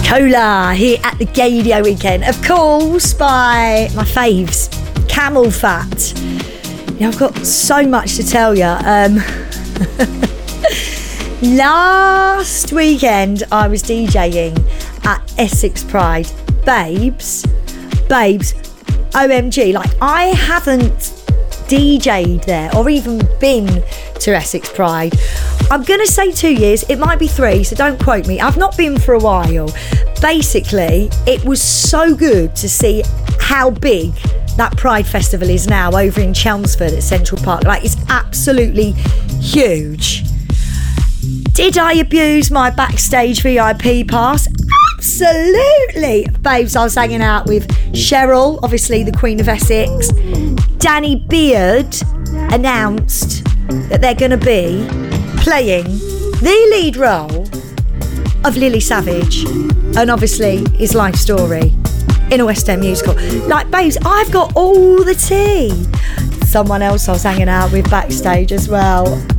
Cola here at the Gaydio weekend, of course, by my faves, Camel Fat. Yeah, I've got so much to tell you. Last weekend I was DJing at Essex Pride. Babes, OMG, like I haven't DJ'd there or even been to Essex Pride. I'm going to say 2 years, it might be 3, so don't quote me. I've not been for a while. Basically, it was so good to see how big that Pride Festival is now over in Chelmsford at Central Park. Like, it's absolutely huge. Did I abuse my backstage VIP pass? Absolutely. Babes, I was hanging out with Cheryl, obviously the Queen of Essex. Danny Beard announced that they're going to be playing the lead role of Lily Savage and obviously his life story in a West End musical. Like, babes, I've got all the tea. Someone else I was hanging out with backstage as well.